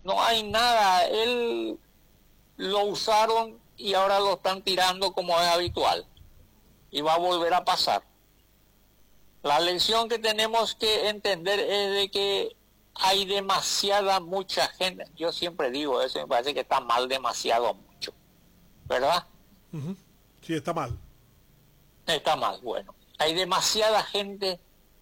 No hay nada. Él lo usaron y ahora lo están tirando como es habitual. Y va a volver a pasar. La lección que tenemos que entender es de que hay mucha gente. Yo siempre digo eso, me parece que está mal demasiado mucho. ¿Verdad? Uh-huh. Sí, está mal. Está mal, bueno. Hay demasiada gente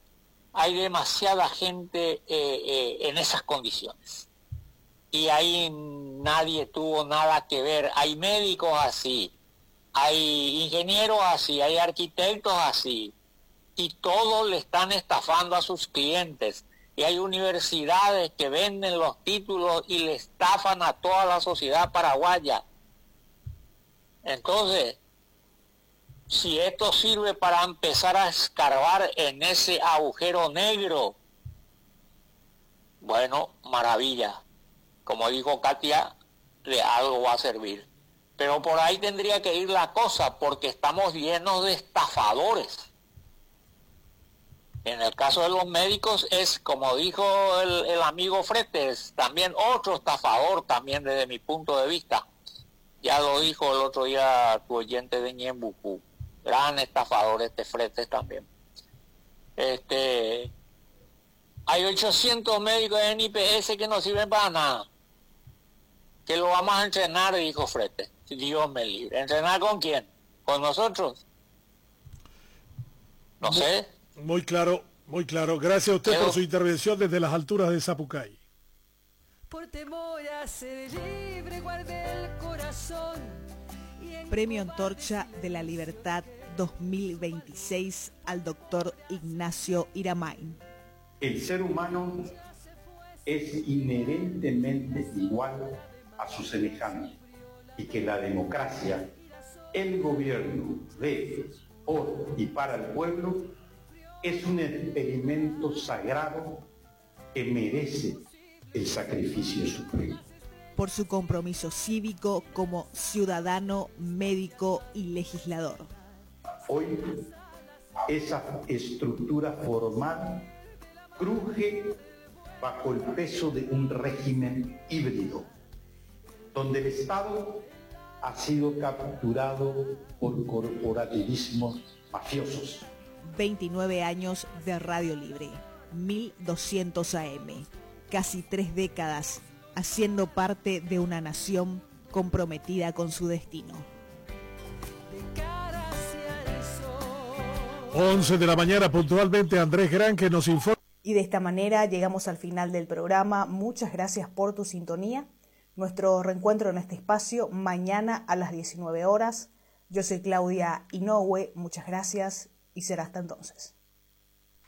en esas condiciones. Y ahí nadie tuvo nada que ver. Hay médicos así, hay ingenieros así, hay arquitectos así, y todos le están estafando a sus clientes. Y hay universidades que venden los títulos y le estafan a toda la sociedad paraguaya. Entonces, si esto sirve para empezar a escarbar en ese agujero negro, bueno, maravilla. Como dijo Katia, de algo va a servir. Pero por ahí tendría que ir la cosa, porque estamos llenos de estafadores. En el caso de los médicos es, como dijo el amigo Fretes, también otro estafador, también desde mi punto de vista. Ya lo dijo el otro día tu oyente de Ñembucú. Gran estafador este Fretes también. Hay 800 médicos en IPS que no sirven para nada. Que lo vamos a entrenar, dijo Fretes. Dios me libre. ¿Entrenar con quién? ¿Con nosotros? No sé. Muy claro, muy claro. Gracias a usted por su intervención desde las alturas de Zapucay. Por temor a ser libre, guardé el corazón. Premio Antorcha de la Libertad 2026 al doctor Ignacio Iramain. El ser humano es inherentemente igual a su semejante y que la democracia, el gobierno de, por y para el pueblo, es un experimento sagrado que merece el sacrificio supremo. Por su compromiso cívico como ciudadano, médico y legislador. Hoy, esa estructura formal cruje bajo el peso de un régimen híbrido, donde el Estado ha sido capturado por corporativismos mafiosos. 29 años de Radio Libre, 1200 AM, casi 3 décadas haciendo parte de una nación comprometida con su destino. 11 de la mañana puntualmente, Andrés Gran, que nos informa. Y de esta manera llegamos al final del programa. Muchas gracias por tu sintonía. Nuestro reencuentro en este espacio mañana a las 19 horas. Yo soy Claudia Inoue, muchas gracias y será hasta entonces.